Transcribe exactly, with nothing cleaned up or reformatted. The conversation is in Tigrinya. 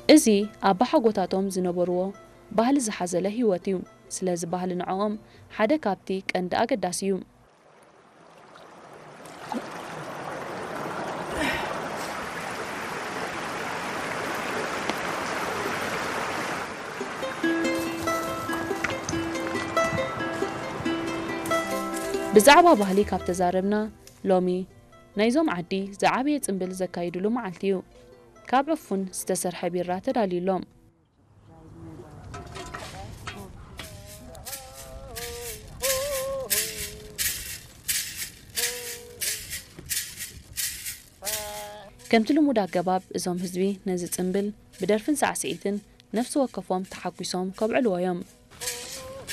إزي أبا حقوتاتهم زنبروا ባህሊ ዝሓዘለ ህይወት እዩ ስለዚ ባህሊ ንዓኦም ሓደ ካብቲ ቀንዲ ኣገዳሲ እዩ ብዛዕባ ባህሊ ካብ ተዛረብና ሎሚ ናይዞም ዓዲ ዝዓበየ ጽምብል ዘካይድሉ መዓልቲ እዩ ካብ ዕፉን ዝተሰርሐ ቢራ ተዳልዩሎም كمت لمودا قباب إزام هزبي نزت انبل بدرفن سعسيتن نفس وقفهم تحكيسهم كبعلو يوم